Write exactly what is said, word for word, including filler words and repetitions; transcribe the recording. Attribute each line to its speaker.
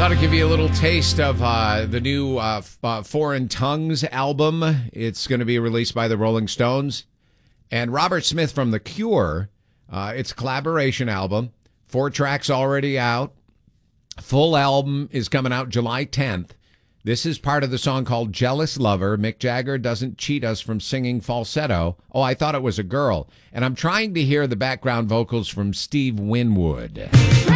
Speaker 1: Thought I'd give you a little taste of uh, the new uh, f- uh, Foreign Tongues album. It's going to be released by the Rolling Stones. And Robert Smith from The Cure. Uh, it's a collaboration album. Four tracks already out. Full album is coming out July tenth. This is part of the song called Jealous Lover. Mick Jagger doesn't cheat us from singing falsetto. Oh, I thought it was a girl. And I'm trying to hear the background vocals from Steve Winwood.